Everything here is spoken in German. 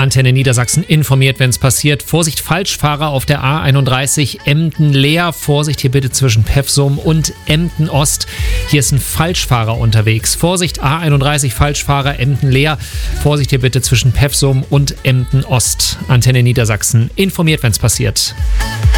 Antenne Niedersachsen informiert, wenn es passiert. Vorsicht, Falschfahrer auf der A31 Emden-Leer. Vorsicht hier bitte zwischen Pevsum und Emden-Ost. Hier ist ein Falschfahrer unterwegs. Vorsicht, A31 Falschfahrer Emden-Leer. Vorsicht hier bitte zwischen Pevsum und Emden-Ost. Antenne Niedersachsen informiert, wenn es passiert.